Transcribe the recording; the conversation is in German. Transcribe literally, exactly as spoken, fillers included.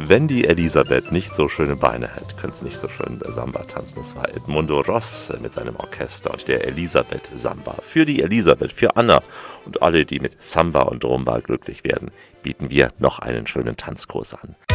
Wenn die Elisabeth nicht so schöne Beine hätte, könnte sie nicht so schön Samba tanzen. Das war Edmundo Ross mit seinem Orchester und der Elisabeth Samba. Für die Elisabeth, für Anna und alle, die mit Samba und Rumba glücklich werden, bieten wir noch einen schönen Tanzkurs an.